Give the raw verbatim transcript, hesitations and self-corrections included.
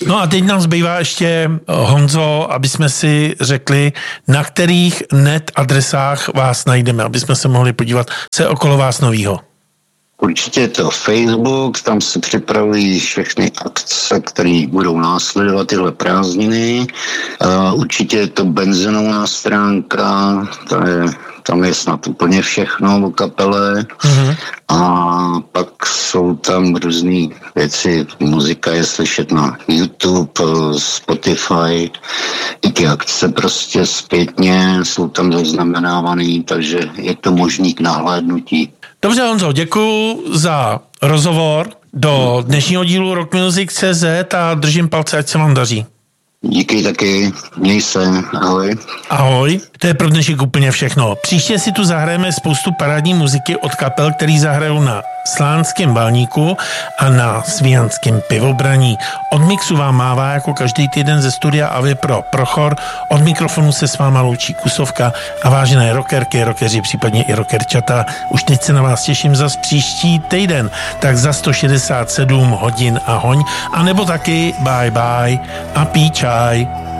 No a teď nám zbývá ještě, Honzo, aby jsme si řekli, na kterých net adresách vás najdeme, aby jsme se mohli podívat, co je okolo vás novýho. Určitě je to Facebook, tam se připravují všechny akce, které budou následovat tyhle prázdniny. Určitě je to benzinová stránka, ta je, tam je snad úplně všechno o kapele. Mm-hmm. A pak jsou tam různé věci, muzika je slyšet na YouTube, Spotify, i ty akce prostě zpětně jsou tam zaznamenávaný, takže je to možný k nahlédnutí. Dobře, Honzo, děkuju za rozhovor do dnešního dílu Rock Music tečka cé zet a držím palce, ať se vám daří. Díky taky, měj se, ahoj. Ahoj, to je pro dnešek úplně všechno. Příště si tu zahrajeme spoustu parádní muziky od kapel, který zahrajou na Slánském Balníku a na Svijanském Pivobraní. Od mixu vám mává jako každý týden ze studia Avy pro Prochor. Od mikrofonu se s váma loučí Kusovka a vážené rockerky, rockeři, případně i rockerčata. Už teď se na vás těším zas příští týden, tak za sto šedesát sedm hodin a hoň, a nebo taky bye bye a pí čaj.